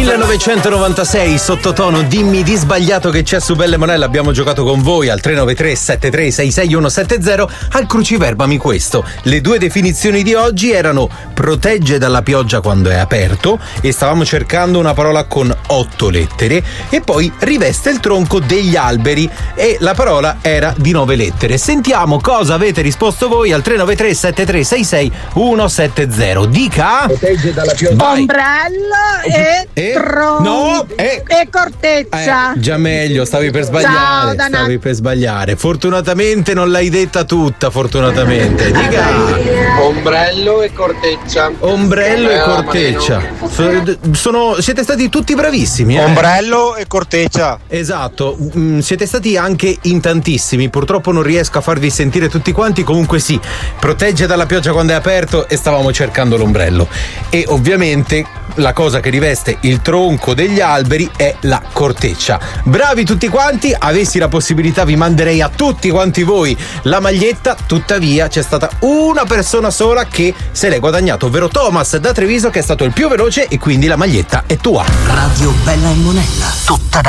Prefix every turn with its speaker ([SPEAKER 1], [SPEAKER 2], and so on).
[SPEAKER 1] 1996, sottotono Dimmi di sbagliato che c'è su Belle Monella. Abbiamo giocato con voi al 393-7366-170. Al cruciverbami questo. Le due definizioni di oggi erano protegge dalla pioggia quando è aperto, e stavamo cercando una parola con 8 lettere, e poi riveste il tronco degli alberi, e la parola era di 9 lettere. Sentiamo cosa avete risposto voi al 393-7366-170. Dica.
[SPEAKER 2] Protegge dalla pioggia.
[SPEAKER 3] Ombrello e tronco e corteccia.
[SPEAKER 1] Già meglio, stavi per sbagliare.
[SPEAKER 3] Ciao, Dana.
[SPEAKER 1] Stavi per sbagliare. Fortunatamente non l'hai detta tutta, fortunatamente. Dica.
[SPEAKER 2] Ombrello e corteccia.
[SPEAKER 1] Ombrello e corteccia. Siete stati tutti bravissimi.
[SPEAKER 4] Ombrello e corteccia.
[SPEAKER 1] Esatto, siete stati anche in tantissimi. Purtroppo non riesco a farvi sentire tutti quanti. Comunque sì, protegge dalla pioggia quando è aperto, e stavamo cercando l'ombrello. E ovviamente la cosa che riveste il tronco degli alberi è la corteccia. Bravi tutti quanti. Avessi la possibilità vi manderei a tutti quanti voi la maglietta. Tuttavia c'è stata una persona sola che se l'è guadagnato, ovvero Thomas da Treviso, che è stato il più veloce, e quindi la maglietta è tua.
[SPEAKER 5] Radio Bella e Monella, tutta